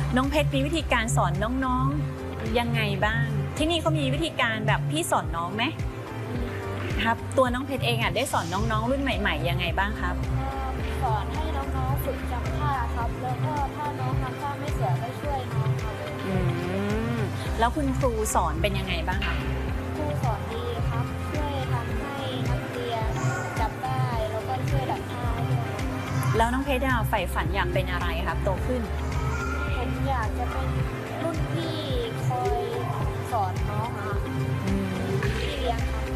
น้องเพชรมีวิธีการสอนน้องๆยังไงบ้างที่นี่เขามีวิธีการแบบพี่สอนน้องไหมครับตัวน้องเพชรเองได้สอนน้องๆรุ่นใหม่ๆยังไงบ้างครับสอนให้น้องๆฝึกจำท่าครับแล้วก็ถ้าน้องทำท่าไม่สวยก็ช่วยน้องครับแล้วคุณครูสอนเป็นยังไงบ้างครับครูสอนดีครับช่วยทำให้นักเรียนจำได้แล้วก็ช่วยดัดท่าด้วยแล้วน้องเพชรใฝ่ฝันอยากเป็นอะไรครับโตขึ้นผมอยากจะเป็นรุ่นพี่คอยสอนน้องครับพี่เลี้ยงครับ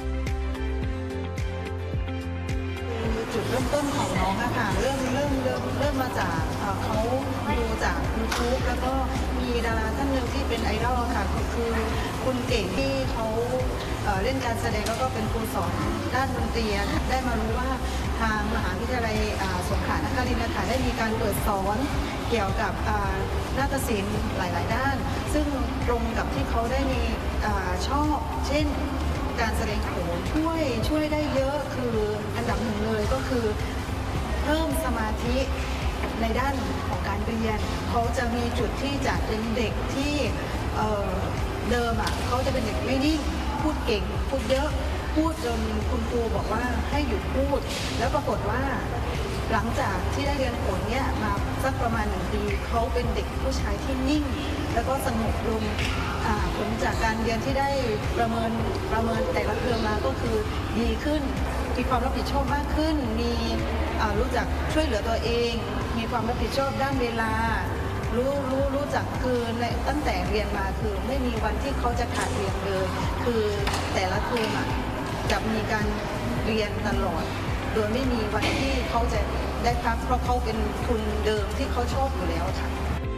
จุดเริ่มต้นของน้องอะค่ะเริ่มมาจากเขาดูจาก YouTube แล้วก็มีดาราท่านหนึ่งที่เป็นไอดอลค่ะก็คือคุณเก่งที่เขาเล่นการแสดงแล้วก็เป็นครูสอนด้านดนตรีได้มารู้ว่าทางมหาวิทยาลัยสงขลานครินทร์ค่ะได้มีการเปิดสอนเกี่ยวกับนาฏศิลป์หลายๆด้านซึ่งตรงกับที่เขาได้มีชอบเช่นการแสดงโขนช่วยได้เยอะคืออันดับหนึ่งเลยก็คือเพิ่มสมาธิในด้านของการเรียนเขาจะมีจุดที่จะเป็นเด็กที่เดิมเขาจะเป็นเด็กไม่นิ่งพูดเก่งพูดเยอะพูดจนคุณครูบอกว่าให้หยุดพูดแล้วปรากฏว่าหลังจากที่ได้เรียนโขนเนี่ยมาสักประมาณ1 ปีเขาเป็นเด็กผู้ชายที่นิ่งแล้วก็สงบลงผลจากการเรียนที่ได้ประเมินแต่ละเทอมมาก็คือดีขึ้นมีความรับผิดชอบมากขึ้นมีรู้จักช่วยเหลือตัวเองมีความรับผิดชอบด้านเวลารู้จักคือตั้งแต่เรียนมาคือไม่มีวันที่เขาจะขาดเรียนเลยคือแต่ละเทอมจะมีการเรียนตลอดโดยไม่มีวันที่เขาจะได้พักเพราะเขาเป็นทุนเดิมที่เขาชอบอยู่แล้วค่ะ